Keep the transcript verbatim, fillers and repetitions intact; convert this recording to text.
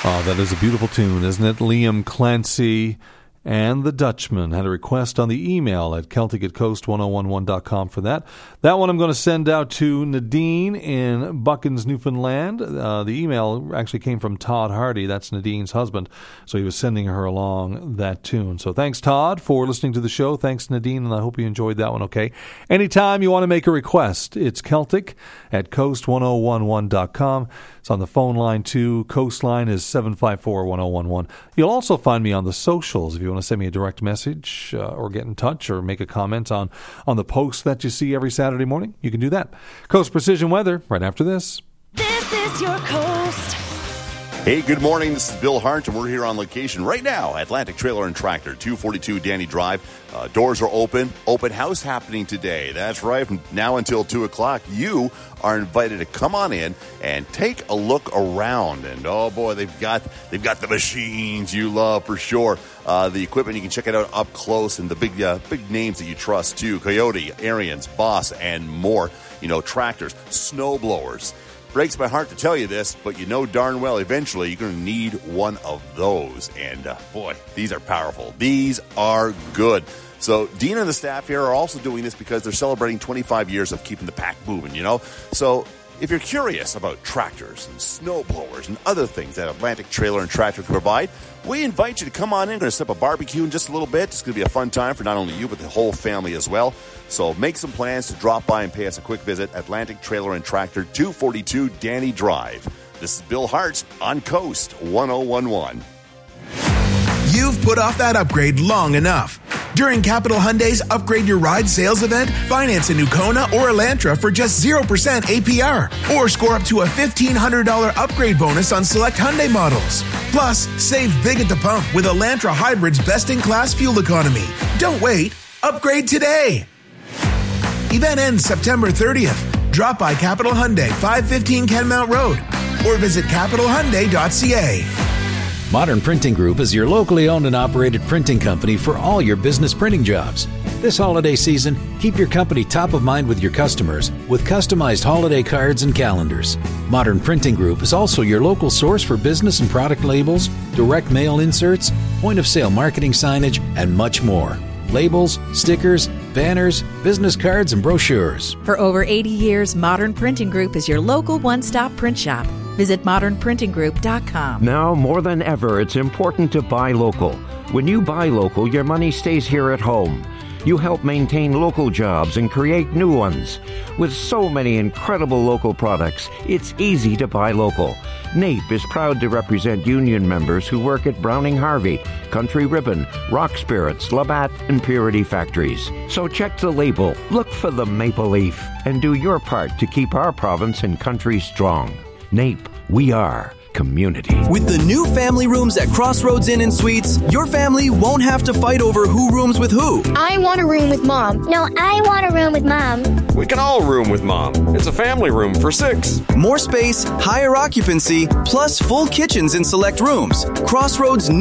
Oh, that is a beautiful tune, isn't it? Liam Clancy and the Dutchman had a request on the email at Celtic at Coast ten eleven dot com for that. That one I'm going to send out to Nadine in Buckens, Newfoundland. Uh, the email actually came from Todd Hardy. That's Nadine's husband. So he was sending her along that tune. So thanks, Todd, for listening to the show. Thanks, Nadine, and I hope you enjoyed that one, okay? Anytime you want to make a request, it's Celtic at Coast ten eleven dot com. It's on the phone line, too. Coastline is seven five four, one oh one one. You'll also find me on the socials if you want to send me a direct message uh, or get in touch or make a comment on, on the posts that you see every Saturday morning. You can do that. Coast Precision Weather right after this. This is your Coast. Hey, good morning. This is Bill Hart, and we're here on location right now, Atlantic Trailer and Tractor, two forty-two Danny Drive. Uh, doors are open. Open house happening today. That's right. From now until two o'clock, you are invited to come on in and take a look around. And, oh, boy, they've got they've got the machines you love for sure. Uh, the equipment, you can check it out up close, and the big uh, big names that you trust, too. Coyote, Ariens, Boss, and more. You know, tractors, snow blowers. Breaks my heart to tell you this, but you know darn well eventually you're going to need one of those. And, uh, boy, these are powerful. These are good. So Dean and the staff here are also doing this because they're celebrating twenty-five years of keeping the pack moving, you know. So if you're curious about tractors and snow blowers and other things that Atlantic Trailer and Tractor can provide, we invite you to come on in. We're going to set up a barbecue in just a little bit. It's going to be a fun time for not only you, but the whole family as well. So make some plans to drop by and pay us a quick visit. Atlantic Trailer and Tractor, two forty-two Danny Drive. This is Bill Hart on Coast ten eleven. You've put off that upgrade long enough. During Capital Hyundai's Upgrade Your Ride sales event, finance a new Kona or Elantra for just zero percent A P R. Or score up to a fifteen hundred dollars upgrade bonus on select Hyundai models. Plus, save big at the pump with Elantra Hybrid's best-in-class fuel economy. Don't wait. Upgrade today. Event ends September thirtieth. Drop by Capital Hyundai, five fifteen Kenmount Road. Or visit capital hyundai dot c a. Modern Printing Group is your locally owned and operated printing company for all your business printing jobs. This holiday season, keep your company top of mind with your customers with customized holiday cards and calendars. Modern Printing Group is also your local source for business and product labels, direct mail inserts, point-of-sale marketing signage, and much more. Labels, stickers, banners, business cards, and brochures. For over eighty years, Modern Printing Group is your local one-stop print shop. Visit modern printing group dot com. Now more than ever, it's important to buy local. When you buy local, your money stays here at home. You help maintain local jobs and create new ones. With so many incredible local products, it's easy to buy local. NAPE is proud to represent union members who work at Browning Harvey, Country Ribbon, Rock Spirits, Labatt, and Purity Factories. So check the label, look for the maple leaf, and do your part to keep our province and country strong. NAPE, we are community. With the new family rooms at Crossroads Inn and Suites, your family won't have to fight over who rooms with who. I want a room with Mom. No, I want a room with Mom. We can all room with Mom. It's a family room for six. More space, higher occupancy, plus full kitchens in select rooms. Crossroads